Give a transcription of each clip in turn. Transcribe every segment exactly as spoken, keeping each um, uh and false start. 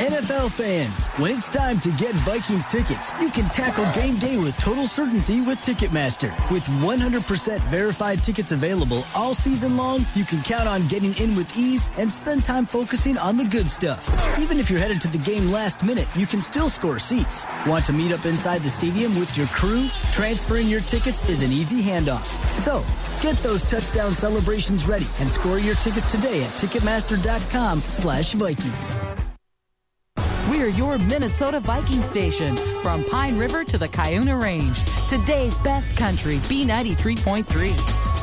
N F L fans, when it's time to get Vikings tickets, you can tackle game day with total certainty with Ticketmaster. With one hundred percent verified tickets available all season long, you can count on getting in with ease and spend time focusing on the good stuff. Even if you're headed to the game last minute, you can still score seats. Want to meet up inside the stadium with your crew? Transferring your tickets is an easy handoff. So, get those touchdown celebrations ready and score your tickets today at Ticketmaster.com slash Vikings. We're your Minnesota Viking station. From Pine River to the Cuyuna Range. Today's best country, B ninety-three point three.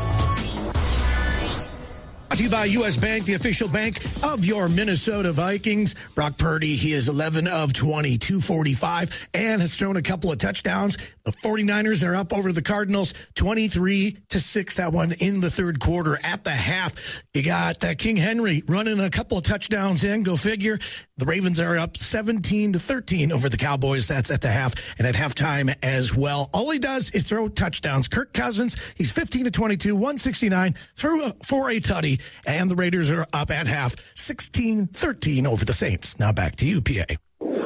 Brought to you by U S. Bank, the official bank of your Minnesota Vikings. Brock Purdy, he is eleven of twenty, two forty-five, and has thrown a couple of touchdowns. The 49ers are up over the Cardinals, twenty-three to six, that one in the third quarter. At the half, you got uh, King Henry running a couple of touchdowns in, go figure. The Ravens are up seventeen to thirteen over the Cowboys. That's at the half and at halftime as well. All he does is throw touchdowns. Kirk Cousins, he's fifteen to twenty-two, one sixty-nine, threw a, for a tutty, and the Raiders are up at half, sixteen thirteen over the Saints. Now back to you, P A.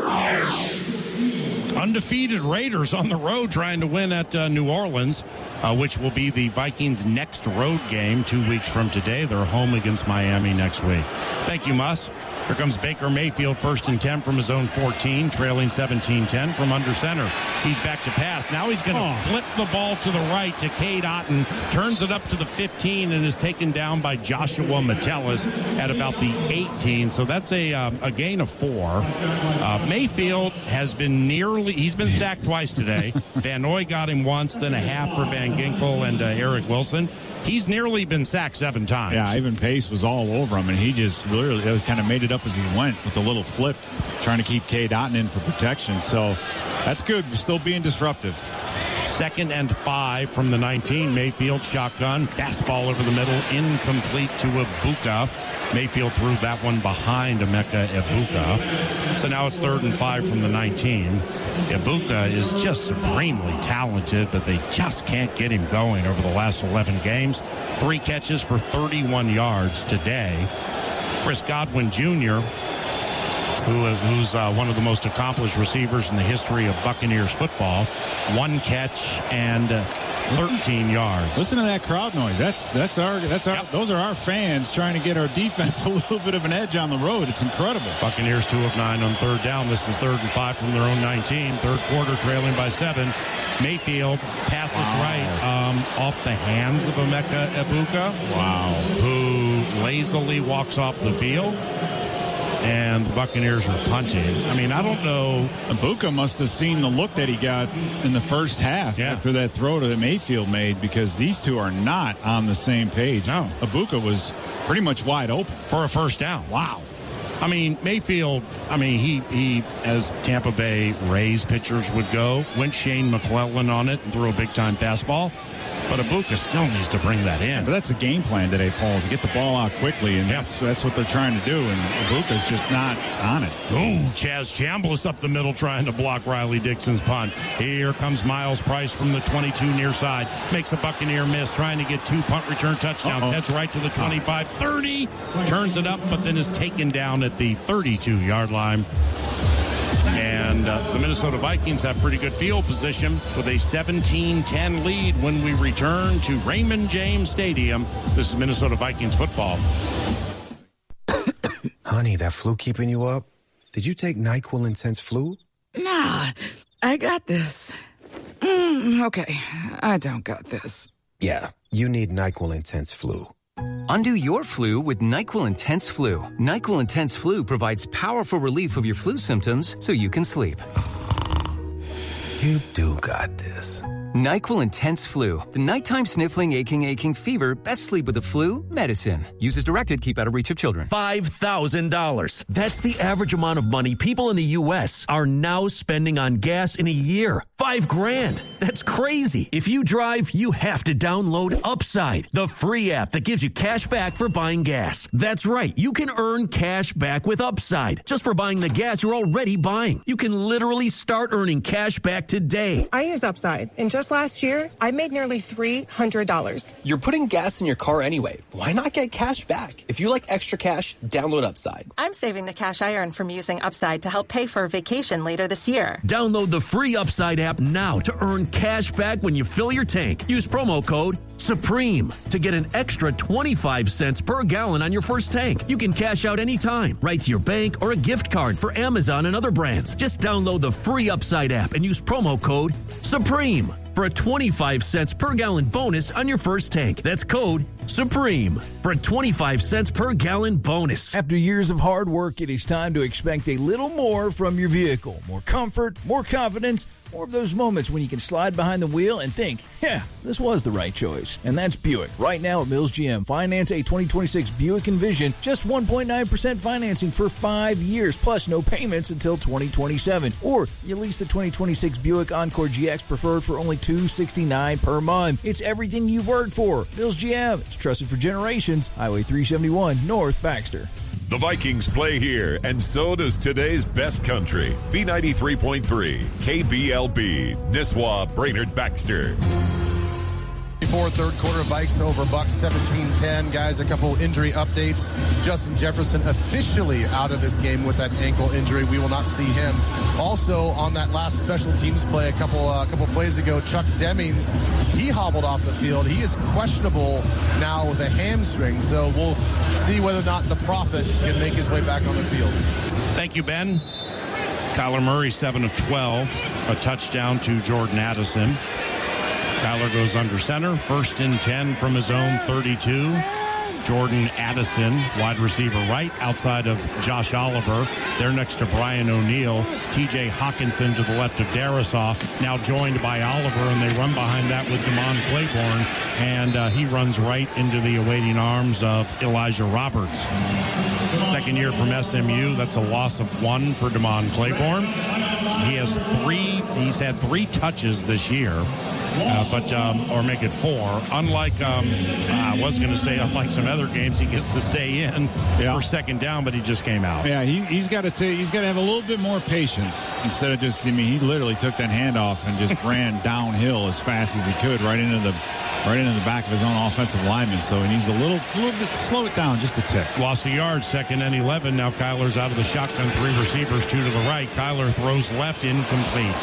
Undefeated Raiders on the road trying to win at uh, New Orleans, uh, which will be the Vikings' next road game two weeks from today. They're home against Miami next week. Thank you, Muss. Here comes Baker Mayfield, first and ten from his own fourteen, trailing seventeen ten from under center. He's back to pass. Now he's going to oh. flip the ball to the right to Cade Otton, turns it up to the fifteen, and is taken down by Joshua Metellus at about the eighteen. So that's a um, a gain of four. Uh, Mayfield has been nearly, he's been sacked twice today. Van Noy got him once, then a half for Van Ginkel and uh, Eric Wilson. He's nearly been sacked seven times. Yeah, Ivan Pace was all over him, and he just literally it was kind of made it up as he went with a little flip, trying to keep Cade Otton in for protection. So that's good. We're still being disruptive. Second and five from the nineteen. Mayfield shotgun. Fastball over the middle. Incomplete to Ibuka. Mayfield threw that one behind Emeka Ibuka. So now it's third and five from the nineteen. Ibuka is just supremely talented, but they just can't get him going over the last eleven games. Three catches for thirty-one yards today. Chris Godwin Junior, who, who's uh, one of the most accomplished receivers in the history of Buccaneers football. One catch and uh, thirteen yards. Listen to that crowd noise. That's that's our that's our yep. those are our fans trying to get our defense a little bit of an edge on the road. It's incredible. Buccaneers two of nine on third down. This is third and five from their own nineteen. Third quarter trailing by seven. Mayfield passes wow. right um, off the hands of Emeka Ibuka. Wow. Who lazily walks off the field. And the Buccaneers are punting. I mean, I don't know. Ibuka must have seen the look that he got in the first half yeah. after that throw that Mayfield made, because these two are not on the same page. No. Ibuka was pretty much wide open. For a first down. Wow. I mean, Mayfield, I mean, he, he as Tampa Bay Rays pitchers would go, went Shane McClellan on it and threw a big-time fastball. But Ibuka still needs to bring that in. Yeah, but that's the game plan today, Paul, is to get the ball out quickly, and yep. that's that's what they're trying to do, and Ibuka's just not on it. Ooh, Chaz Chambliss up the middle trying to block Riley Dixon's punt. Here comes Miles Price from the twenty-two near side. Makes a Buccaneer miss, trying to get two punt return touchdowns. Heads right to the twenty-five, thirty. Turns it up, but then is taken down at the thirty-two-yard line. And uh, the Minnesota Vikings have pretty good field position with a seventeen ten lead when we return to Raymond James Stadium. This is Minnesota Vikings football. Honey, that flu keeping you up? Did you take NyQuil Intense Flu? Nah, I got this. Mm, okay, I don't got this. Yeah, you need NyQuil Intense Flu. Undo your flu with NyQuil Intense Flu. NyQuil Intense Flu provides powerful relief of your flu symptoms so you can sleep. You do got this. NyQuil Intense Flu. The nighttime sniffling, aching, aching fever. Best sleep with the flu. Medicine. Use as directed. Keep out of reach of children. five thousand dollars. That's the average amount of money people in the U S are now spending on gas in a year. Five grand. That's crazy. If you drive, you have to download Upside, the free app that gives you cash back for buying gas. That's right. You can earn cash back with Upside just for buying the gas you're already buying. You can literally start earning cash back today. I use Upside, and just Just last year, I made nearly three hundred dollars. You're putting gas in your car anyway. Why not get cash back? If you like extra cash, download Upside. I'm saving the cash I earn from using Upside to help pay for a vacation later this year. Download the free Upside app now to earn cash back when you fill your tank. Use promo code SUPREME to get an extra twenty-five cents per gallon on your first tank. You can cash out anytime, right to your bank or a gift card for Amazon and other brands. Just download the free Upside app and use promo code SUPREME for a twenty-five cents per gallon bonus on your first tank. That's code SUPREME for a twenty-five cents per gallon bonus. After years of hard work, it is time to expect a little more from your vehicle. More comfort, more confidence, more of those moments when you can slide behind the wheel and think, yeah, this was the right choice. And that's Buick. Right now at Mills G M, finance a twenty twenty-six Buick Envision, just one point nine percent financing for five years, plus no payments until twenty twenty-seven. Or you lease the twenty twenty-six Buick Encore G X Preferred for only two hundred sixty-nine dollars per month. It's everything you've worked for. Mills G M, it's trusted for generations. Highway three seventy-one, North Baxter. The Vikings play here, and so does today's best country. B ninety-three point three, K B L B, Nisswa, Brainerd, Baxter. Before third quarter, Vikes over Bucks seventeen ten. Guys, a couple injury updates. Justin Jefferson officially out of this game with that ankle injury. We will not see him. Also, on that last special teams play a couple uh, couple plays ago, Chuck Demings, he hobbled off the field. He is questionable now with a hamstring, so we'll see whether or not the Prophet can make his way back on the field. Thank you, Ben. Kyler Murray, seven of twelve, a touchdown to Jordan Addison. Kyler goes under center, first and ten from his own thirty-two. Jordan Addison, wide receiver right, outside of Josh Oliver. They're next to Brian O'Neill. T J Hawkinson to the left of Darisaw, now joined by Oliver, and they run behind that with Damon Claiborne, and uh, he runs right into the awaiting arms of Elijah Roberts. Second year from S M U, that's a loss of one for Damon Claiborne. He has three, he's had three touches this year. Uh, but um, or make it four. Unlike um, I was going to say, unlike some other games, he gets to stay in yeah. for second down, but he just came out. Yeah, he, he's got to take. He's got to have a little bit more patience instead of just. I mean, he literally took that handoff and just ran downhill as fast as he could, right into the right into the back of his own offensive lineman. So he needs a little, little bit slow it down just a tick. Lost a yard, second and eleven. Now Kyler's out of the shotgun, three receivers, two to the right. Kyler throws left, incomplete.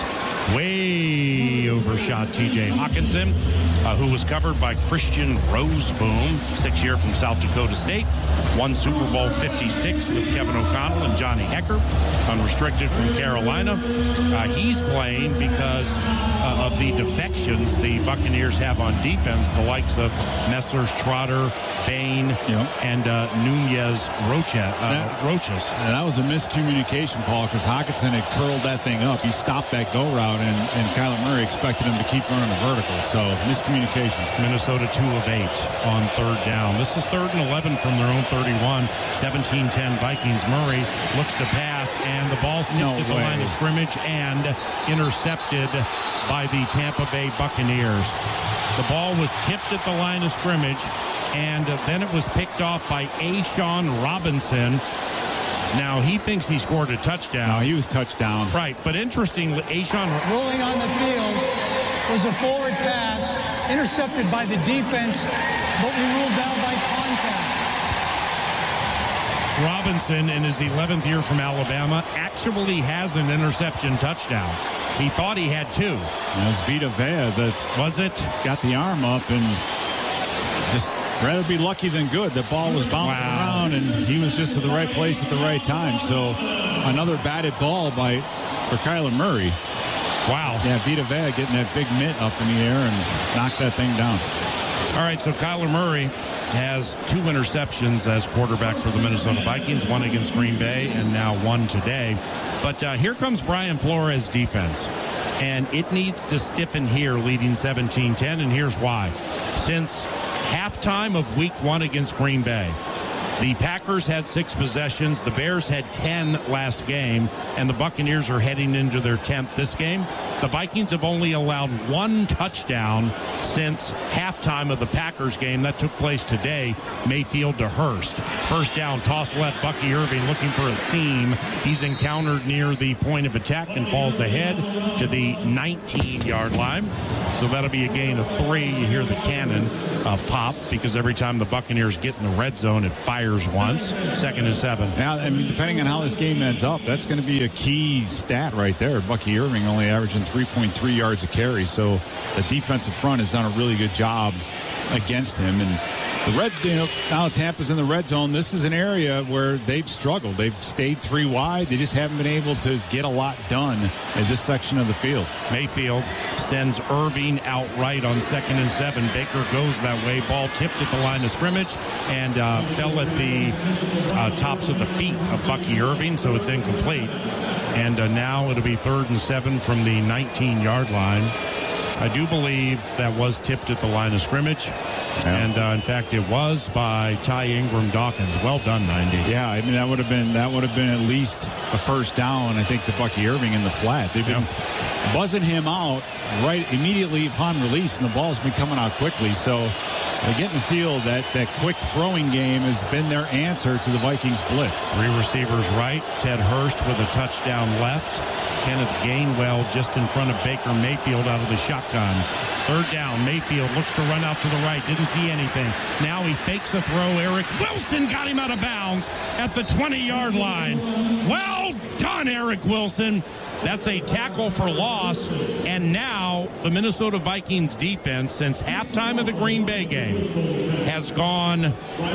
Way overshot T J Hawkinson, uh, who was covered by Christian Roseboom, six-year from South Dakota State. Won Super Bowl fifty-six with Kevin O'Connell and Johnny Hecker, unrestricted from Carolina. Uh, he's playing because uh, of the defections the Buccaneers have on defense, the likes of Messrs. Trotter, Bain, yep. and uh, Nunez Rocha, uh, that, Roches. And that was a miscommunication, Paul, because Hawkinson had curled that thing up. He stopped that go route, and, and Kyler Murray expected him to keep running the vertical. So miscommunication. Minnesota two of eight on third down. This is third and eleven from their own thirty-one. seventeen ten Vikings. Murray looks to pass, and the ball's tipped no at the way. line of scrimmage and intercepted by the Tampa Bay Buccaneers. The ball was tipped at the line of scrimmage, and then it was picked off by A'Shawn Robinson. Now, he thinks he scored a touchdown. No, he was touchdown. Right, but interestingly, A'Shawn... Rolling on the field was a forward pass, intercepted by the defense, but we ruled down by contact. Robinson, in his eleventh year from Alabama, actually has an interception touchdown. He thought he had two. It was Vita Vea that was it? Got the arm up and just rather be lucky than good. The ball was bouncing wow. around, and he was just at the right place at the right time. So another batted ball by for Kyler Murray. Wow. Yeah, Vita Vea getting that big mitt up in the air and knocked that thing down. All right, so Kyler Murray has two interceptions as quarterback for the Minnesota Vikings, one against Green Bay and now one today. But uh, here comes Brian Flores' defense, and it needs to stiffen here, leading seventeen ten, and here's why. Since halftime of week one against Green Bay, the Packers had six possessions, the Bears had ten last game, and the Buccaneers are heading into their tenth this game. The Vikings have only allowed one touchdown since halftime of the Packers game. That took place today, Mayfield to Hurst. First down, toss left, Bucky Irving looking for a seam. He's encountered near the point of attack and falls ahead to the nineteen-yard line. So that'll be a gain of three. You hear the cannon uh, pop because every time the Buccaneers get in the red zone, it fires once. Second and seven. Now, I mean, depending on how this game ends up, that's going to be a key stat right there. Bucky Irving only averaging three point three yards a carry. So the defensive front has done a really good job against him. And the red, you know, now Tampa's in the red zone. This is an area where they've struggled. They've stayed three wide. They just haven't been able to get a lot done in this section of the field. Mayfield sends Irving outright on second and seven. Baker goes that way. Ball tipped at the line of scrimmage and uh, fell at the uh, tops of the feet of Bucky Irving, so it's incomplete. And uh, now it'll be third and seven from the nineteen-yard line. I do believe that was tipped at the line of scrimmage. Yeah. And, uh, in fact, it was by Ty Ingram Dawkins. Well done, ninety. Yeah, I mean, that would have been that would have been at least a first down, I think, to Bucky Irving in the flat. They've been yeah. buzzing him out right immediately upon release, and the ball's been coming out quickly. So they get in the field. That, that quick throwing game has been their answer to the Vikings blitz. Three receivers right. Ted Hurst with a touchdown left. Kenneth Gainwell just in front of Baker Mayfield out of the shotgun. Third down, Mayfield looks to run out to the right. Didn't see anything. Now he fakes a throw. Eric Wilson got him out of bounds at the twenty-yard line. Well done, Eric Wilson. That's a tackle for loss. And now the Minnesota Vikings defense, since halftime of the Green Bay game, has gone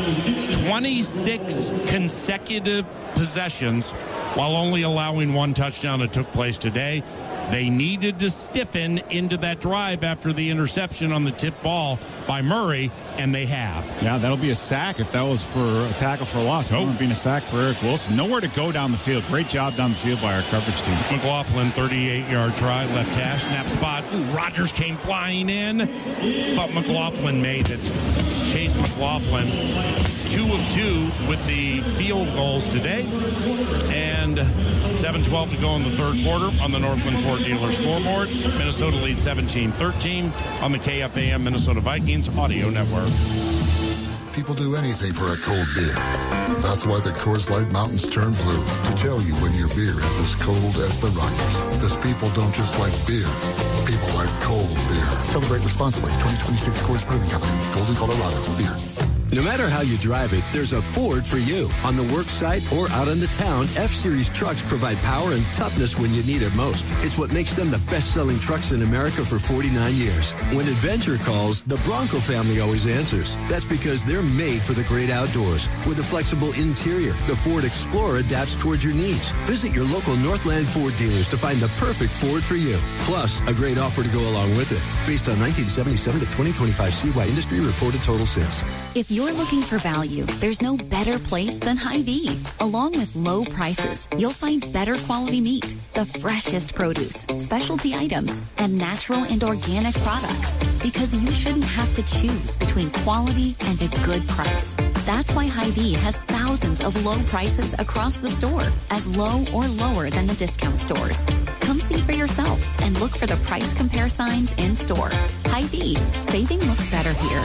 twenty-six consecutive possessions while only allowing one touchdown that took place today. They needed to stiffen into that drive after the interception on the tip ball by Murray, and they have. Yeah, that'll be a sack if that was for a tackle for a loss. It wouldn't be a sack for Eric Wilson. Nowhere to go down the field. Great job down the field by our coverage team. McLaughlin, thirty-eight-yard try, left hash, snap spot. Ooh, Rodgers came flying in, but McLaughlin made it. Chase McLaughlin, two of two with the field goals today. And seven twelve to go in the third quarter on the Northland Ford Dealer scoreboard. Minnesota leads seventeen thirteen on the K F A M Minnesota Vikings Audio Network. People do anything for a cold beer. That's why the Coors Light Mountains turn blue, to tell you when your beer is as cold as the Rockies. Because people don't just like beer, people like cold beer. Celebrate responsibly. twenty twenty-six Coors Brewing Company, Golden, Colorado. Beer. No matter how you drive it, there's a Ford for you. On the work site or out in the town, F-Series trucks provide power and toughness when you need it most. It's what makes them the best-selling trucks in America for forty-nine years. When adventure calls, the Bronco family always answers. That's because they're made for the great outdoors. With a flexible interior, the Ford Explorer adapts towards your needs. Visit your local Northland Ford dealers to find the perfect Ford for you. Plus, a great offer to go along with it. Based on nineteen seventy-seven to twenty twenty-five C Y industry reported total sales. If you're looking for value, there's no better place than Hy-Vee. Along with low prices, you'll find better quality meat, the freshest produce, specialty items, and natural and organic products. Because you shouldn't have to choose between quality and a good price. That's why Hy-Vee has thousands of low prices across the store, as low or lower than the discount stores. Come see for yourself and look for the price compare signs in store. Hy-Vee, saving looks better here.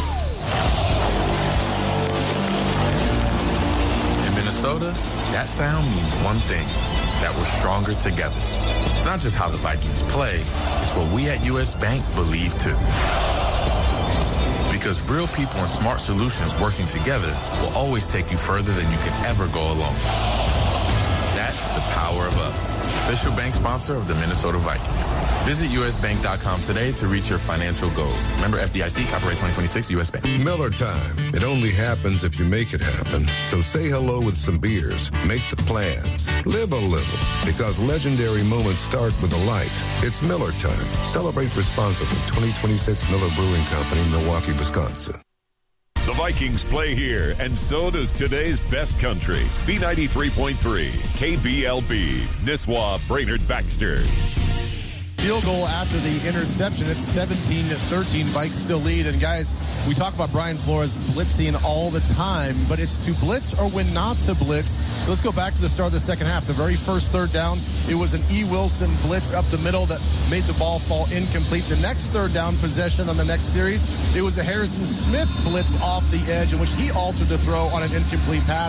Minnesota, that sound means one thing, that we're stronger together. It's not just how the Vikings play, it's what we at U S Bank believe too. Because real people and smart solutions working together will always take you further than you can ever go alone. That's the power of us. Official bank sponsor of the Minnesota Vikings. Visit U S bank dot com today to reach your financial goals. Member F D I C, copyright twenty twenty-six, U S Bank. Miller time. It only happens if you make it happen. So say hello with some beers. Make the plans. Live a little. Because legendary moments start with a light. It's Miller time. Celebrate responsibly. twenty twenty-six Miller Brewing Company, Milwaukee, Wisconsin. The Vikings play here, and so does today's best country. B ninety-three point three, K B L B, Nisswa, Brainerd, Baxter. Field goal after the interception. It's seventeen to thirteen. Vikes still lead. And guys, we talk about Brian Flores blitzing all the time, but it's to blitz or when not to blitz. So let's go back to the start of the second half. The very first third down, it was an E. Wilson blitz up the middle that made the ball fall incomplete. The next third down possession on the next series, it was a Harrison Smith blitz off the edge in which he altered the throw on an incomplete pass.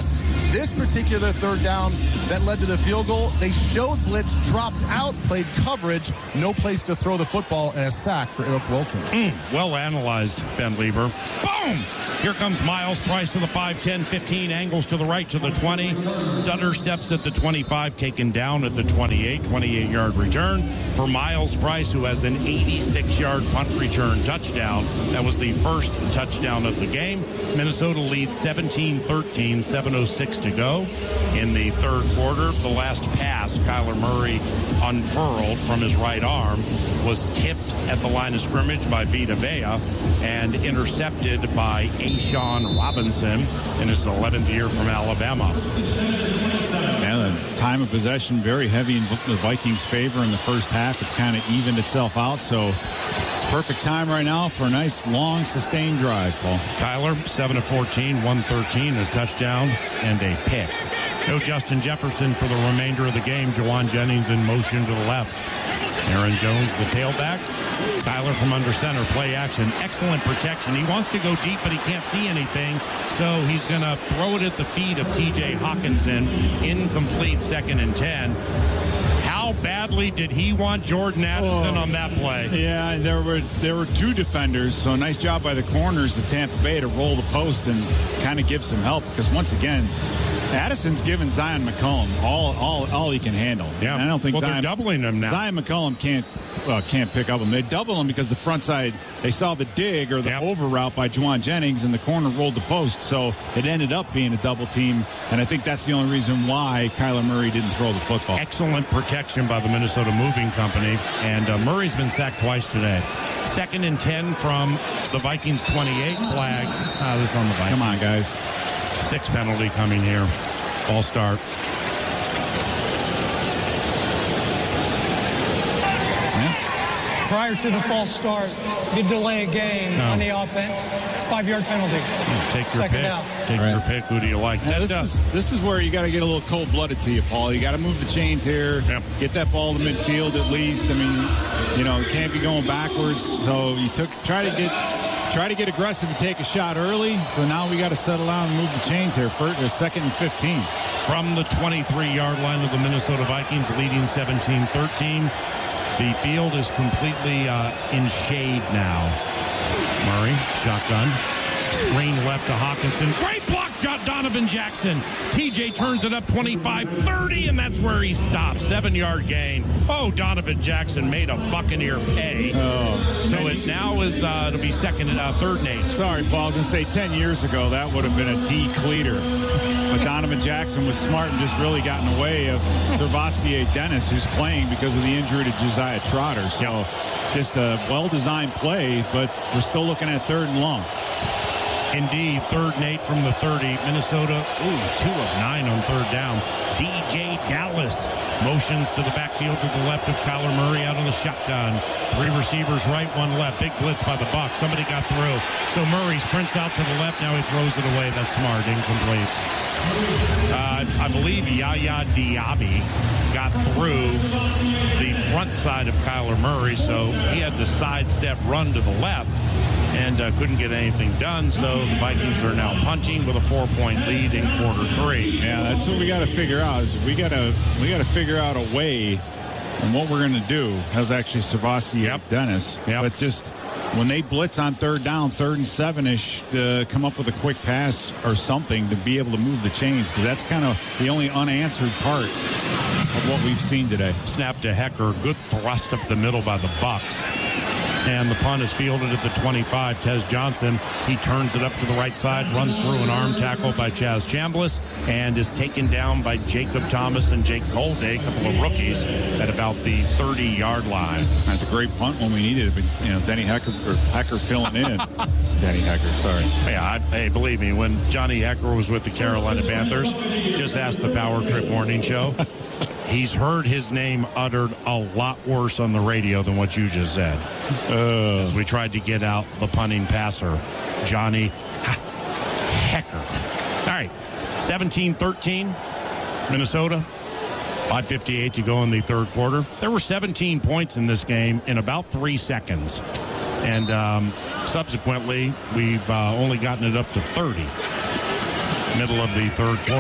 This particular third down that led to the field goal, they showed blitz, dropped out, played coverage, no place to throw the football, and a sack for Eric Wilson. Mm, well analyzed, Ben Lieber. Boom! Here comes Miles Price to the five, ten, fifteen, angles to the right to the twenty. Stutter steps at the twenty-five, taken down at the twenty-eight, twenty-eight-yard return for Miles Price, who has an eighty-six-yard punt return touchdown. That was the first touchdown of the game. Minnesota leads seventeen thirteen, seven oh six to go in the third quarter. The last pass, Kyler Murray unfurled from his right arm, was tipped at the line of scrimmage by Vita Vea and intercepted by Ashawn Robinson in his eleventh year from Alabama. Yeah, the time of possession very heavy in the Vikings' favor in the first half. It's kind of evened itself out, so it's perfect time right now for a nice, long, sustained drive, Paul. Kyler, seven of fourteen, one touchdown, a touchdown, and a pick. No Justin Jefferson for the remainder of the game. Jawan Jennings in motion to the left. Aaron Jones, the tailback. Kyler from under center, play action. Excellent protection. He wants to go deep, but he can't see anything. So he's going to throw it at the feet of T J Hawkinson. Incomplete, second and ten. How badly did he want Jordan Addison oh, on that play? Yeah, there were there were two defenders, so nice job by the corners of Tampa Bay to roll the post and kind of give some help, because once again, Addison's given Zion McCollum all all all he can handle. Yeah, and I don't think well, Zion, they're doubling him now. Zion McCollum can't well, can't pick up him. They double him because the front side, they saw the dig or the yep. over route by Juwan Jennings, and the corner rolled the post, so it ended up being a double team, and I think that's the only reason why Kyler Murray didn't throw the football. Excellent protection by the Minnesota Moving Company, and uh, Murray's been sacked twice today. Second and ten from the Vikings twenty-eight. Flags. Ah, this is on the Vikings. Come on, guys. Six penalty coming here. Ball start. Prior to the false start, you delay a game no. on the offense. It's a five-yard penalty. Yeah, take your Second pick. out. Take right. your pick. Who do you like? Yeah, this, is, this is where you got to get a little cold-blooded to you, Paul. You got to move the chains here. Yep. Get that ball to midfield at least. I mean, you know, you can't be going backwards. So you took try to get try to get aggressive and take a shot early. So now we got to settle down and move the chains here. For a second and fifteen. From the twenty-three-yard line of the Minnesota Vikings, leading seventeen thirteen. The field is completely uh, in shade now. Murray, shotgun. Screen left to Hawkinson. Great block, Donovan Jackson. T J turns it up twenty-five thirty, and that's where he stops. Seven-yard gain. Oh, Donovan Jackson made a Buccaneer pay. Oh. So it now is, uh, it'll be second and uh, third and eight. Sorry, Paul. I was going to say ten years ago, that would have been a D-cleater. But Donovan Jackson was smart and just really got in the way of Servassier Dennis, who's playing because of the injury to Josiah Trotter. So yep. just a well-designed play, but we're still looking at third and long. Indeed, third and eight from the thirty. Minnesota, ooh, two of nine on third down. D J Dallas motions to the backfield to the left of Kyler Murray out of the shotgun. Three receivers right, one left. Big blitz by the Bucs. Somebody got through. So Murray sprints out to the left. Now he throws it away. That's smart. Incomplete. Uh, I believe Yaya Diaby got through the front side of Kyler Murray, so he had to sidestep run to the left and uh, couldn't get anything done. So the Vikings are now punching with a four-point lead in quarter three. Yeah, that's what we got to figure out. Is we got to we got to figure out a way, and what we're going to do. Has actually Servassier yep. Dennis, yep. but just when they blitz on third down, third and seven-ish, to come up with a quick pass or something to be able to move the chains, because that's kind of the only unanswered part of what we've seen today. Snap to Hecker, good thrust up the middle by the Bucs. And the punt is fielded at the twenty-five. Tez Johnson, he turns it up to the right side, runs through an arm tackle by Chaz Chambliss, and is taken down by Jacob Thomas and Jake Golday, a couple of rookies, at about the thirty-yard line. That's a great punt when we needed it, but, you know, Denny Hecker, or Hecker filling in. Denny Hecker, sorry. Yeah, I, hey, believe me, when Johnny Hecker was with the Carolina Panthers, just ask the Power Trip Morning Show. He's heard his name uttered a lot worse on the radio than what you just said. Uh, As we tried to get out the punting passer, Johnny Hecker. All right, seventeen thirteen, Minnesota. five fifty-eight to go in the third quarter. There were seventeen points in this game in about three seconds. And um, subsequently, we've uh, only gotten it up to thirty. Middle of the third quarter.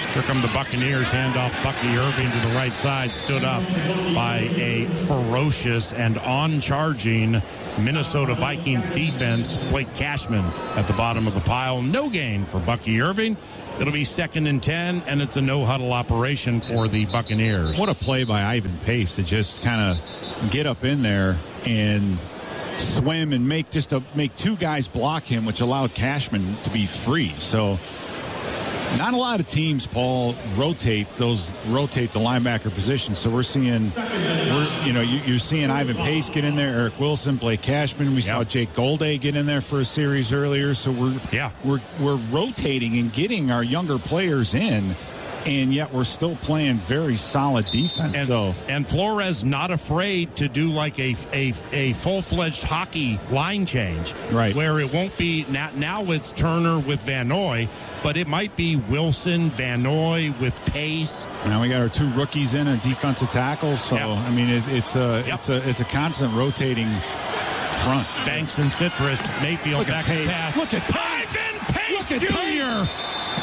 Here come the Buccaneers. Handoff Bucky Irving to the right side. Stood up by a ferocious and on-charging Minnesota Vikings defense. Blake Cashman at the bottom of the pile. No gain for Bucky Irving. It'll be second and ten, and it's a no-huddle operation for the Buccaneers. What a play by Ivan Pace to just kind of get up in there and swim and make just a, make two guys block him, which allowed Cashman to be free. So not a lot of teams, Paul, rotate those rotate the linebacker position. So we're seeing, we're, you know, you, you're seeing Ivan Pace get in there, Eric Wilson, Blake Cashman. We yep. saw Jake Golday get in there for a series earlier. So we're yeah we're we're rotating and getting our younger players in. And yet we're still playing very solid defense. And, so and Flores not afraid to do like a a, a full-fledged hockey line change. Right. Where it won't be, now, now it's Turner with Van Noy, but it might be Wilson, Van Noy with Pace. Now we got our two rookies in and defensive tackles. So, yep. I mean, it, it's, a, yep. it's, a, it's a constant rotating front. Banks and Citrus, Mayfield Look back to pass. Look at Pace. Ivan Pace Look at Junior Pace.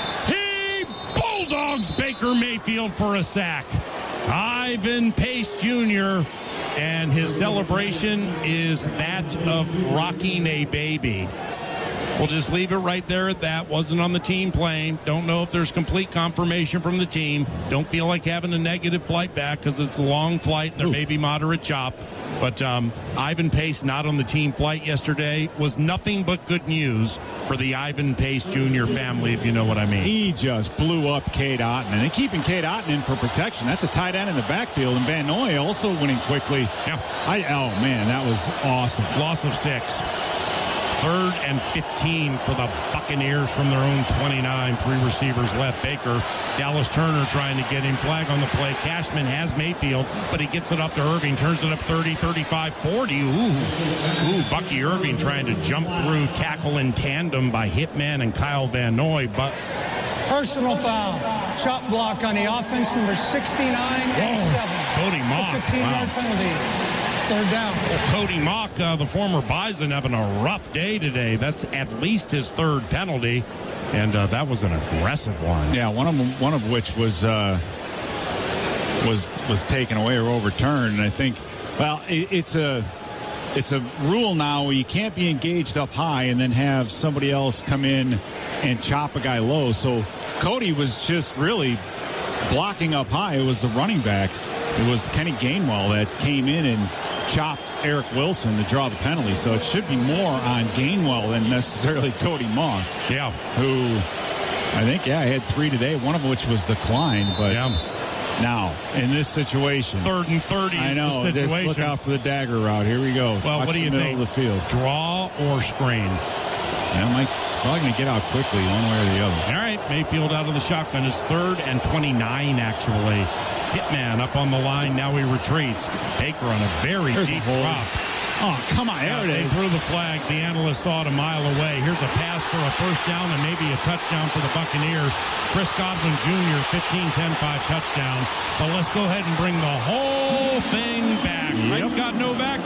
Bulldogs Baker Mayfield for a sack. Ivan Pace Junior And his celebration is that of rocking a baby. We'll just leave it right there at that. Wasn't on the team plane. Don't know if there's complete confirmation from the team. Don't feel like having a negative flight back because it's a long flight and there Ooh. may be moderate chop. But um, Ivan Pace not on the team flight yesterday was nothing but good news for the Ivan Pace Junior family, if you know what I mean. He just blew up Cade Otton. And keeping Cade Otton in for protection. That's a tight end in the backfield. And Van Noy also winning quickly. Yeah. I, oh, man, that was awesome. Loss of six. Third and fifteen for the Buccaneers from their own twenty-nine. Three receivers left. Baker, Dallas Turner trying to get him. Flag on the play. Cashman has Mayfield, but he gets it up to Irving. Turns it up thirty, thirty-five, forty. Ooh, ooh. Bucky Irving trying to jump through, tackle in tandem by Hitman and Kyle Van Noy. But personal foul. Chop block on the offense, number sixty-nine and seven. Cody Mock. fifteen-yard wow. penalty. Third down. Well, Cody Mock, uh, the former Bison, having a rough day today. That's at least his third penalty, and uh, that was an aggressive one. Yeah, one of them, one of which was uh, was was taken away or overturned. And I think, well, it, it's a it's a rule now where you can't be engaged up high and then have somebody else come in and chop a guy low. So Cody was just really blocking up high. It was the running back. It was Kenny Gainwell that came in and chopped Eric Wilson to draw the penalty. So it should be more on Gainwell than necessarily Cody Mock. Yeah. Who, I think, yeah, he had three today, one of which was declined. But yeah. now, in this situation. Third and thirty I is know. the situation. Just look out for the dagger route. Here we go. Well, Watch what do you the middle think? Of the field. Draw or screen? Yeah, Mike's probably going to get out quickly one way or the other. All right. Mayfield out of the shotgun. It's third and twenty-nine, actually. Hitman up on the line. Now he retreats. Baker on a very There's deep a drop. Oh, come on. There They it is. threw the flag. The analyst saw it a mile away. Here's a pass for a first down and maybe a touchdown for the Buccaneers. Chris Godwin Junior, fifteen ten five touchdown. But let's go ahead and bring the whole thing back. Yep. Right, Scott Novak?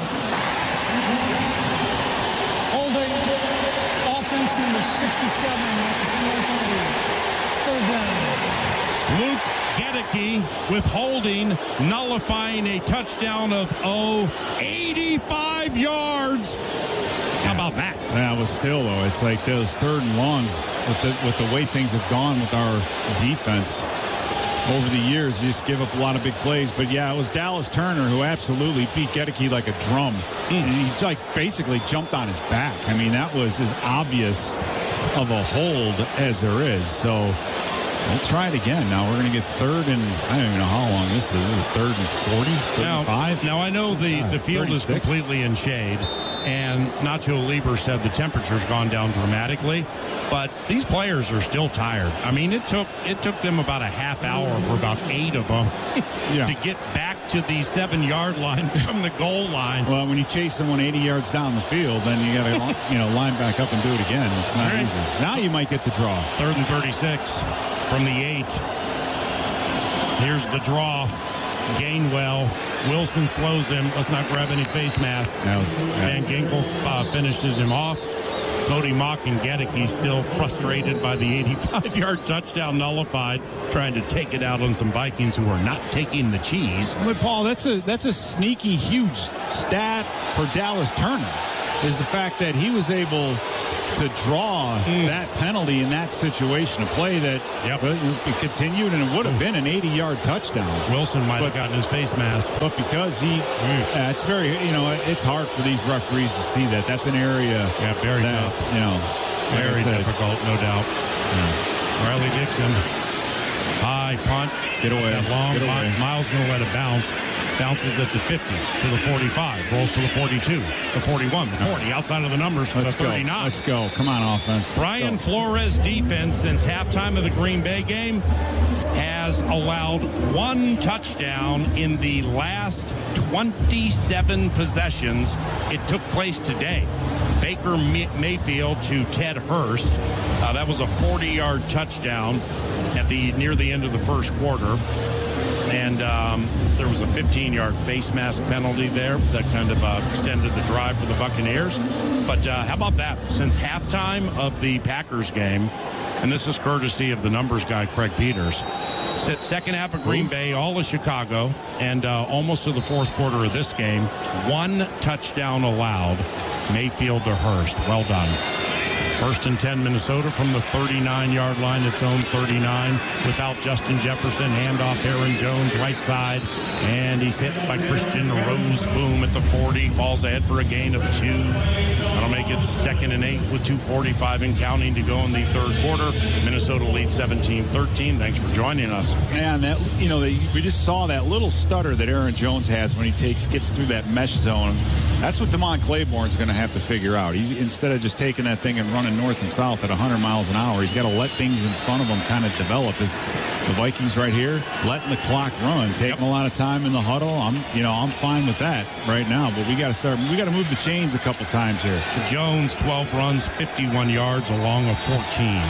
Holding offense number sixty-seven. That's a two-yard penalty. Third down. Luke Gedeke with holding, nullifying a touchdown of, oh, eighty-five yards. How about that? Yeah, but still, though, it's like those third and longs with the, with the way things have gone with our defense over the years. You just give up a lot of big plays. But, yeah, it was Dallas Turner who absolutely beat Gedeke like a drum. Mm. And he, like, basically jumped on his back. I mean, that was as obvious of a hold as there is. So we'll try it again. Now we're going to get third and I don't even know how long this is. This is third and forty, thirty-five. Now, now I know the, the field thirty-six. is completely in shade, and Nacho Lieber said the temperature's gone down dramatically, but these players are still tired. I mean, it took it took them about a half hour for about eight of them yeah. to get back to the seven-yard line from the goal line. Well, when you chase someone eighty yards down the field, then you got to you know line back up and do it again. It's not right. easy. Now you might get the draw. Third and thirty-six from the eight. Here's the draw. Gainwell. Wilson slows him. Let's not grab any face masks. That was, yeah. Van Ginkel uh, finishes him off. Cody Mock and Gedicke still frustrated by the eighty-five-yard touchdown nullified, trying to take it out on some Vikings who are not taking the cheese. But, Paul, that's a that's a sneaky, huge stat for Dallas Turner, is the fact that he was able to draw mm. that penalty in that situation, a play that yep. well, it continued, and it would have been an eighty-yard touchdown. Wilson might but, have gotten his face mask. But because he, mm. uh, it's very, you know, it's hard for these referees to see that. That's an area yeah, very that, tough. You know, very like difficult, no doubt. Yeah. Riley Dixon, high punt. Get away. That long. Get away. Miles going to let it bounce. Bounces at the fifty, to the forty-five, rolls to the forty-two, the forty-one, the forty, outside of the numbers, to Let's the thirty-nine. Go. Let's go. Come on, offense. Brian Flores' defense since halftime of the Green Bay game has allowed one touchdown in the last twenty-seven possessions. It took place today. Baker Mayfield to Ted Hurst. Uh, that was a forty-yard touchdown at the near the end of the first quarter. And um, there was a fifteen-yard face mask penalty there that kind of uh, extended the drive for the Buccaneers. But uh, how about that? Since halftime of the Packers game, and this is courtesy of the numbers guy, Craig Peters, second half of Green Bay, all of Chicago, and uh, almost to the fourth quarter of this game, one touchdown allowed, Mayfield to Hurst. Well done. First and ten, Minnesota from the thirty-nine-yard line, its own thirty-nine, without Justin Jefferson. Handoff, Aaron Jones, right side, and he's hit by Christian Rozeboom at the forty. Falls ahead for a gain of two. That'll make it second and eight with two forty-five and counting to go in the third quarter. Minnesota leads seventeen thirteen. Thanks for joining us. And that, you know, they, we just saw that little stutter that Aaron Jones has when he takes gets through that mesh zone. That's what DeMond Claiborne's going to have to figure out. He's instead of just taking that thing and running north and south at one hundred miles an hour, he's got to let things in front of him kind of develop. As the Vikings right here, letting the clock run, taking yep. a lot of time in the huddle. I'm, you know, I'm fine with that right now. But we got to start. We got to move the chains a couple times here. Jones, twelve runs, fifty-one yards, along of fourteen.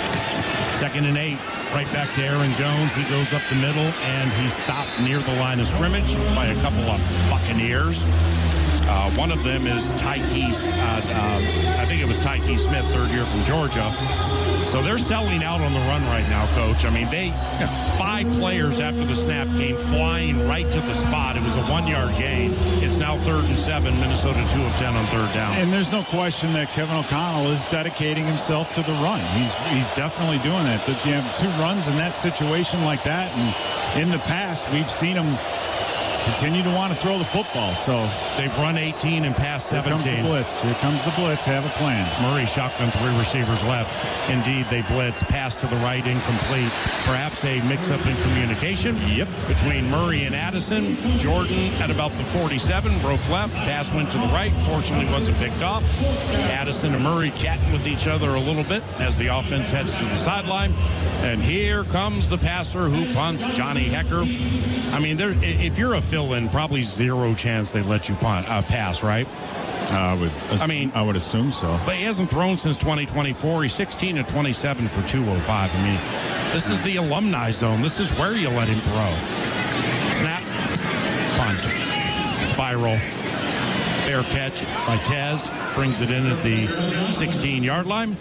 Second and eight. Right back to Aaron Jones. He goes up the middle, and he's stopped near the line of scrimmage by a couple of Buccaneers. Uh, one of them is Tyke, uh, uh, I think it was Tyke Smith, third year from Georgia. So they're selling out on the run right now, Coach. I mean, they five players after the snap came flying right to the spot. It was a one-yard gain. It's now third and seven. Minnesota two of ten on third down. And there's no question that Kevin O'Connell is dedicating himself to the run. He's he's definitely doing that. That you have two runs in that situation like that, and in the past we've seen him continue to want to throw the football. So they've run eighteen and passed seventeen. Here comes the blitz. Here comes the blitz. Have a plan. Murray shotgun, three receivers left. Indeed, they blitz. Pass to the right, incomplete. Perhaps a mix-up in communication. Yep. Between Murray and Addison. Jordan at about the forty-seven broke left. Pass went to the right. Fortunately, wasn't picked off. Addison and Murray chatting with each other a little bit as the offense heads to the sideline. And here comes the passer who punts, Johnny Hecker. I mean, there, if you're a fill-in, probably zero chance they let you punt, uh, pass, right? Uh, I would. I mean, I would assume so. But he hasn't thrown since twenty twenty-four. He's sixteen to twenty-seven for two oh five. I mean, this is the alumni zone. This is where you let him throw. Snap, punt, spiral, fair catch by Tez. Brings it in at the sixteen-yard line.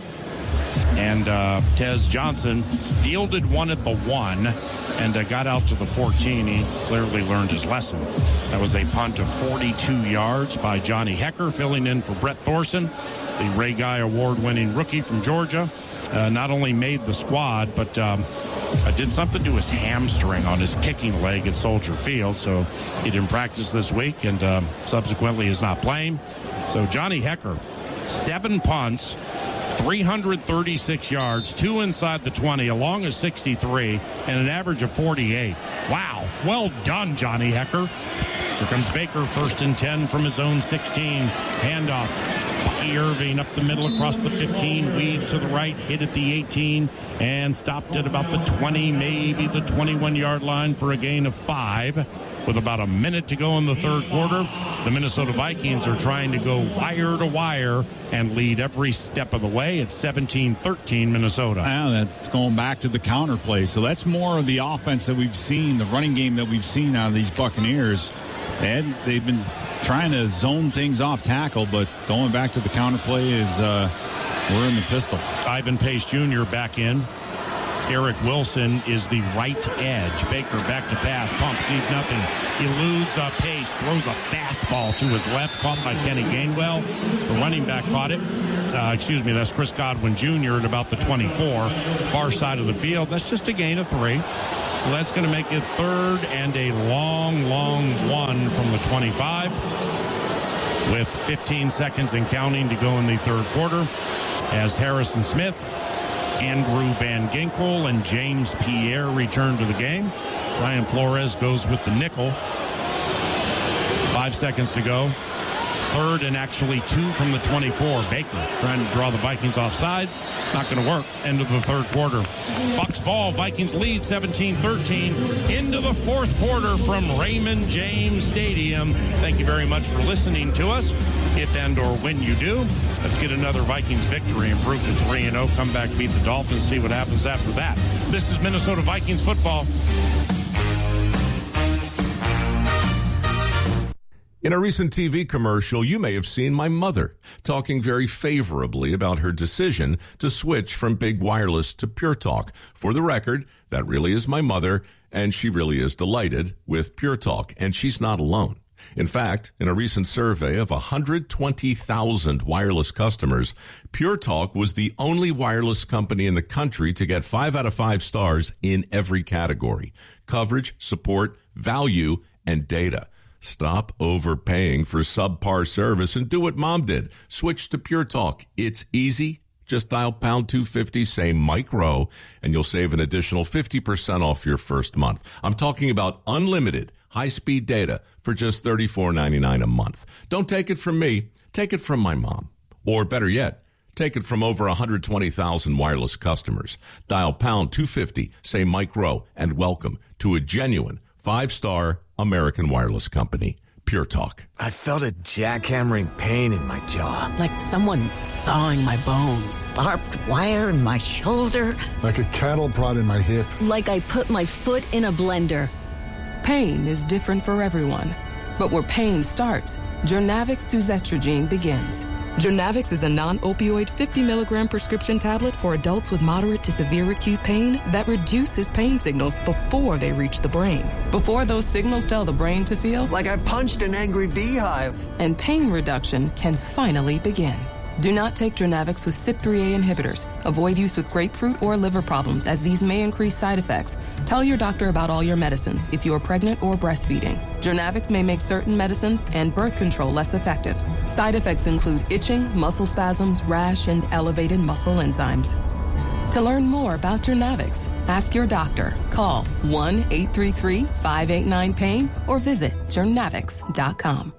And uh, Tez Johnson fielded one at the one and uh, got out to the fourteen. He clearly learned his lesson. That was a punt of forty-two yards by Johnny Hecker, filling in for Brett Thorson, the Ray Guy Award-winning rookie from Georgia. Uh, not only made the squad, but um, uh, did something to his hamstring on his kicking leg at Soldier Field. So he didn't practice this week and uh, subsequently is not playing. So Johnny Hecker, seven punts, three hundred thirty-six yards, two inside the twenty, a long of sixty-three, and an average of forty-eight. Wow. Well done, Johnny Hecker. Here comes Baker, first and ten from his own sixteen. Handoff. Bucky Irving up the middle across the fifteen, weaves to the right, hit at the eighteen, and stopped at about the twenty, maybe the twenty-one-yard line for a gain of five. With about a minute to go in the third quarter, the Minnesota Vikings are trying to go wire to wire and lead every step of the way. It's seventeen thirteen Minnesota. Yeah, that's going back to the counter play. So that's more of the offense that we've seen, the running game that we've seen out of these Buccaneers. And they've been trying to zone things off tackle, but going back to the counter play is uh, We're in the pistol. Ivan Pace Junior back in. Eric Wilson is the right edge. Baker back to pass. Pump sees nothing. Eludes a Pace. Throws a fastball to his left. Caught by Kenny Gainwell. The running back caught it. Uh, excuse me, that's Chris Godwin Junior at about the twenty-four. Far side of the field. That's just a gain of three. So that's going to make it third and a long, long one from the twenty-five. With fifteen seconds and counting to go in the third quarter. As Harrison Smith, Andrew Van Ginkel, and James Pierre return to the game. Ryan Flores goes with the nickel. Five seconds to go. Third and actually two from the twenty-four. Baker trying to draw the Vikings offside. Not going to work. End of the third quarter. Bucks ball. Vikings lead seventeen thirteen into the fourth quarter from Raymond James Stadium. Thank you very much for listening to us. If and or when you do, let's get another Vikings victory. Improve to three and oh. Come back, beat the Dolphins. See what happens after that. This is Minnesota Vikings football. In a recent T V commercial, you may have seen my mother talking very favorably about her decision to switch from Big Wireless to Pure Talk. For the record, that really is my mother, and she really is delighted with Pure Talk, and she's not alone. In fact, in a recent survey of one hundred twenty thousand wireless customers, Pure Talk was the only wireless company in the country to get five out of five stars in every category: coverage, support, value, and data. Stop overpaying for subpar service and do what Mom did. Switch to Pure Talk. It's easy. Just dial pound two fifty, say Mike Rowe, and you'll save an additional fifty percent off your first month. I'm talking about unlimited high-speed data for just thirty-four ninety-nine a month. Don't take it from me. Take it from my mom. Or better yet, take it from over one hundred twenty thousand wireless customers. Dial pound two fifty, say Mike Rowe, and welcome to a genuine five-star American wireless company, Pure Talk. I felt a jackhammering pain in my jaw. Like someone sawing my bones. Barbed wire in my shoulder. Like a cattle prod in my hip. Like I put my foot in a blender. Pain is different for everyone. But where pain starts, Journavx Suzetrigine begins. Journavx is a non-opioid fifty milligram prescription tablet for adults with moderate to severe acute pain that reduces pain signals before they reach the brain. Before those signals tell the brain to feel like I punched an angry beehive. And pain reduction can finally begin. Do not take Journavx with C Y P three A inhibitors. Avoid use with grapefruit or liver problems, as these may increase side effects. Tell your doctor about all your medicines if you are pregnant or breastfeeding. Journavx may make certain medicines and birth control less effective. Side effects include itching, muscle spasms, rash, and elevated muscle enzymes. To learn more about Journavx, ask your doctor. Call one eight three three, five eight nine, pain or visit journavx dot com.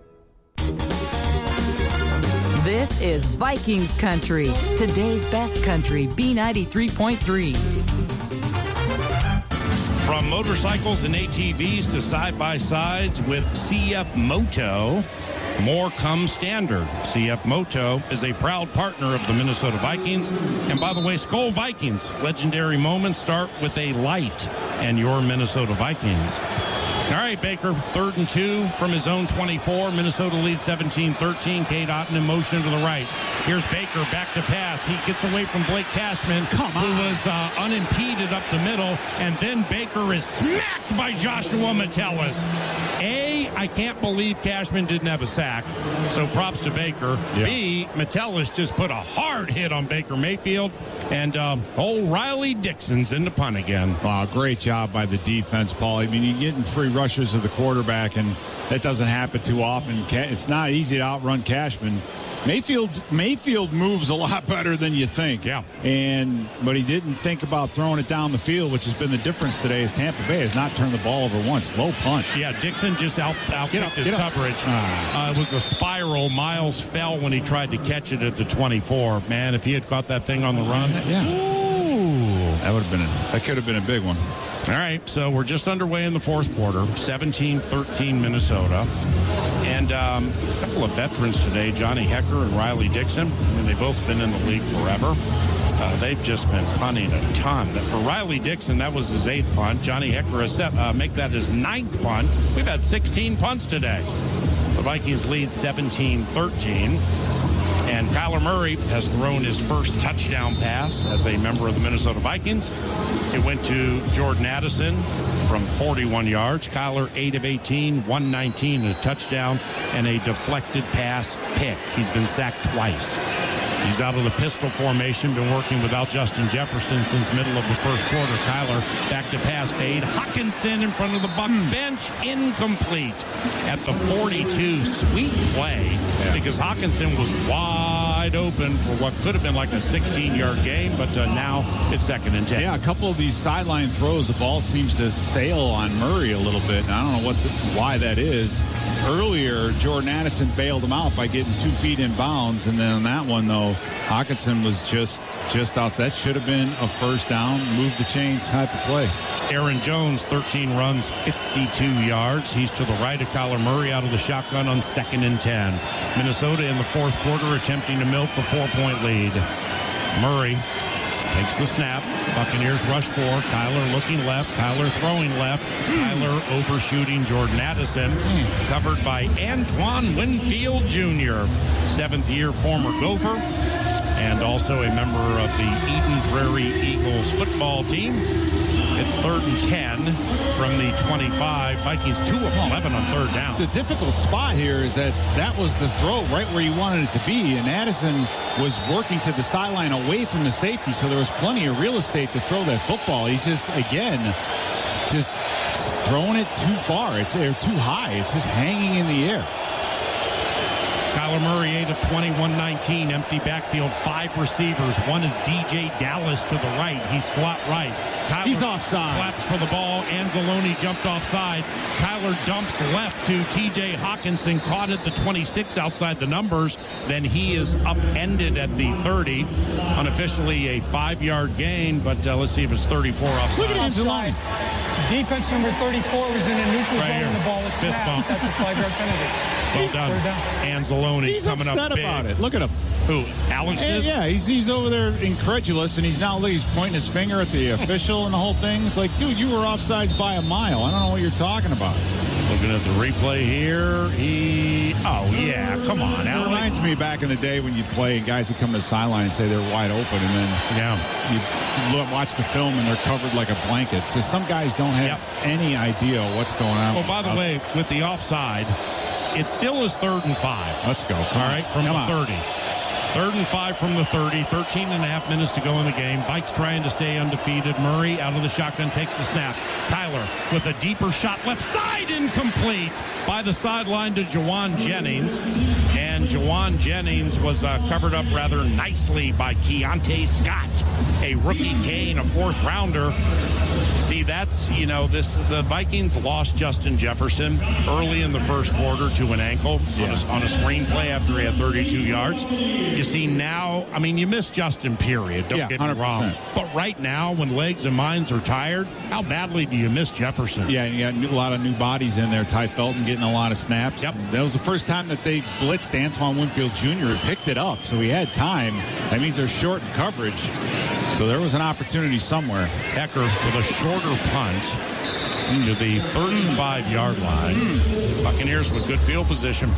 This is Vikings Country, today's best country, B ninety-three point three. From motorcycles and A T Vs to side-by-sides with C F Moto, more comes standard. C F Moto is a proud partner of the Minnesota Vikings. And by the way, Skol Vikings, legendary moments start with a light and your Minnesota Vikings. All right, Baker, third and two from his own twenty-four. Minnesota leads seventeen thirteen. Cade Otton in motion to the right. Here's Baker back to pass. He gets away from Blake Cashman, who was uh, unimpeded up the middle. And then Baker is smacked by Joshua Metellus. A, I can't believe Cashman didn't have a sack, so props to Baker. Yeah. B, Metellus just put a hard hit on Baker Mayfield. And um, old Riley Dixon's in the punt again. Wow, great job by the defense, Paul. I mean, you're getting three rushes of the quarterback, and that doesn't happen too often. It's not easy to outrun Cashman. Mayfield's, Mayfield moves a lot better than you think. Yeah. And but he didn't think about throwing it down the field, which has been the difference today, as Tampa Bay has not turned the ball over once. Low punt. Yeah, Dixon just out outkicked his coverage. Uh, it was a spiral. Miles fell when he tried to catch it at the twenty-four. Man, if he had caught that thing on the run. Yeah. Ooh. That would have been a, that could have been a big one. All right, so we're just underway in the fourth quarter, seventeen thirteen Minnesota. And um, a couple of veterans today, Johnny Hecker and Riley Dixon. I mean, they've both been in the league forever. Uh, they've just been punting a ton. For Riley Dixon, that was his eighth punt. Johnny Hecker has set, uh, make that his ninth punt. We've had sixteen punts today. The Vikings lead seventeen thirteen. And Kyler Murray has thrown his first touchdown pass as a member of the Minnesota Vikings. It went to Jordan Addison from forty-one yards. Kyler, eight of eighteen, one nineteen, a touchdown, and a deflected pass pick. He's been sacked twice. He's out of the pistol formation, been working without Justin Jefferson since middle of the first quarter. Kyler back to pass fade. Hockenson in front of the Bucs mm. bench, incomplete at the forty-two. Sweet play yeah. because Hockenson was wide open for what could have been like a sixteen-yard gain, but uh, now it's second and ten. Yeah, a couple of these sideline throws, the ball seems to sail on Murray a little bit, and I don't know what the, why that is. Earlier, Jordan Addison bailed him out by getting two feet in bounds, and then on that one, though, Hockenson was just just outside. That should have been a first down, move the chains type of play. Aaron Jones, thirteen runs, fifty-two yards. He's to the right of Kyler Murray out of the shotgun on second and ten. Minnesota in the fourth quarter attempting to milk the four-point lead. Murray takes the snap. Buccaneers rush four. Kyler looking left. Kyler throwing left. Kyler overshooting Jordan Addison. Covered by Antoine Winfield Junior Seventh-year former Gopher. And also a member of the Eden Prairie Eagles football team. It's third and ten from the twenty-five. Vikings two of eleven on third down. The difficult spot here is that that was the throw right where you wanted it to be, and Addison was working to the sideline away from the safety, so there was plenty of real estate to throw that football. He's just, again, just throwing it too far. It's or too high. It's just hanging in the air. Kyler Murray, eight of twenty-one nineteen, empty backfield, five receivers. One is D J Dallas to the right. He's slot right. Kyler He's offside. Flaps for the ball. Anzalone jumped offside. Kyler dumps left to T J Hockenson, caught at the twenty-six outside the numbers. Then he is upended at the thirty. Unofficially a five-yard gain, but uh, let's see if it's thirty-four offside. Look at Anzalone. Defense number thirty-four was in a neutral right zone here. and the ball was Fist snapped. bump. That's a five-yard penalty. Well done. Anzalone He's coming up upset big. about it. Look at him. Who? Alex Yeah, is? yeah, he's, he's over there incredulous, and he's now he's pointing his finger at the official and the whole thing. It's like, dude, you were offsides by a mile. I don't know what you're talking about. Looking at the replay here. He, oh, yeah, come on. It reminds me back in the day when you'd play and guys would come to the sideline and say they're wide open, and then yeah. you look, watch the film and they're covered like a blanket. So some guys don't have yep. any idea what's going on. Well, by the way, with the offside, it still is third and five. Let's go. Come All on. right, from Come the on. thirty. Third and five from the thirty. thirteen and a half minutes to go in the game. Vikes trying to stay undefeated. Murray out of the shotgun takes the snap. Kyler with a deeper shot left side, incomplete by the sideline to Jawan Jennings. And Jawan Jennings was uh, covered up rather nicely by Keontae Scott, a rookie gain, a fourth rounder. See, that's, you know, this the Vikings lost Justin Jefferson early in the first quarter to an ankle yeah. on, a, on a screenplay after he had thirty-two yards. You see now, I mean, you miss Justin, period. Don't yeah, get me wrong. But right now, when legs and minds are tired, how badly do you miss Jefferson? Yeah, you got a lot of new bodies in there. Ty Felton getting a lot of snaps. Yep. That was the first time that they blitzed Antoine Winfield Junior and picked it up, so he had time. That means they're short in coverage. So there was an opportunity somewhere. Hecker with a shorter punt to the thirty-five-yard line. Buccaneers with good field position.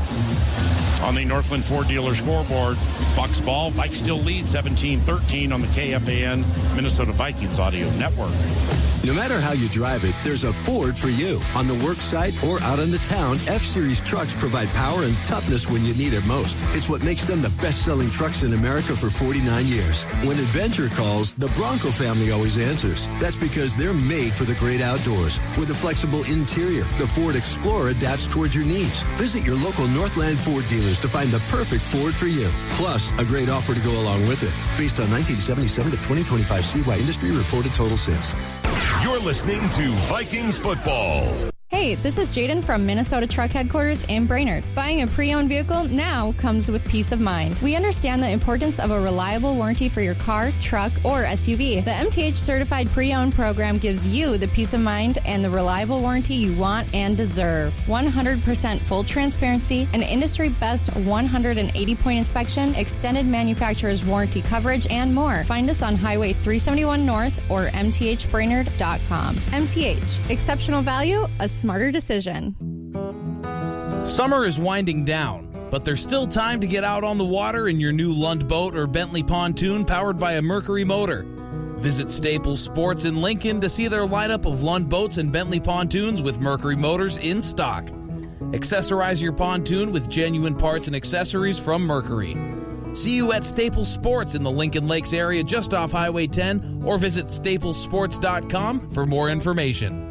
On the Northland Ford dealer scoreboard, Bucks ball. Vikes still lead seventeen thirteen on the K F A N Minnesota Vikings audio network. No matter how you drive it, there's a Ford for you. On the work site or out in the town, F-Series trucks provide power and toughness when you need it most. It's what makes them the best-selling trucks in America for forty-nine years. When adventure calls, the Bronco family always answers. That's because they're made for the great outdoors. With a flexible interior, the Ford Explorer adapts towards your needs. Visit your local Northland Ford dealers to find the perfect Ford for you. Plus, a great offer to go along with it. Based on nineteen seventy-seven to twenty twenty-five C Y industry reported total sales. You're listening to Vikings football. Hey, this is Jaden from Minnesota Truck Headquarters in Brainerd. Buying a pre-owned vehicle now comes with peace of mind. We understand the importance of a reliable warranty for your car, truck, or S U V. The M T H Certified Pre-Owned program gives you the peace of mind and the reliable warranty you want and deserve. one hundred percent full transparency, an industry-best one hundred eighty point inspection, extended manufacturer's warranty coverage, and more. Find us on Highway three seventy-one North or M T H Brainerd dot com. M T H, exceptional value, a smarter decision. Summer is winding down. But there's still time to get out on the water in your new Lund boat or Bentley pontoon powered by a Mercury motor. Visit Staples Sports in Lincoln to see their lineup of Lund boats and Bentley pontoons with Mercury motors in stock. Accessorize your pontoon with genuine parts and accessories from Mercury. See you at Staples Sports in the Lincoln Lakes area just off Highway ten or visit staples sports dot com for more information.